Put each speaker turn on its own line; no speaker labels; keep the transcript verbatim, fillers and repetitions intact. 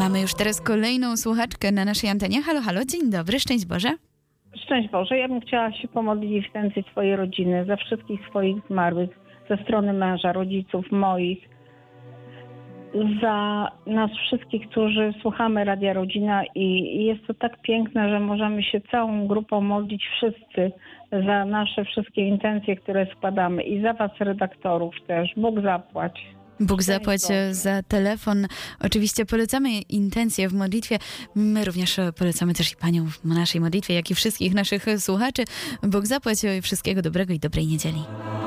Mamy już teraz kolejną słuchaczkę na naszej antenie. Halo, halo, dzień dobry, szczęść Boże.
Szczęść Boże, ja bym chciała się pomodlić w intencji swojej rodziny, za wszystkich swoich zmarłych, ze strony męża, rodziców moich, za nas wszystkich, którzy słuchamy Radia Rodzina i jest to tak piękne, że możemy się całą grupą modlić wszyscy za nasze wszystkie intencje, które składamy i za was redaktorów też. Bóg zapłać.
Bóg zapłać za telefon. Oczywiście polecamy intencje w modlitwie. My również polecamy też i Panią w naszej modlitwie, jak i wszystkich naszych słuchaczy. Bóg zapłać, wszystkiego dobrego i dobrej niedzieli.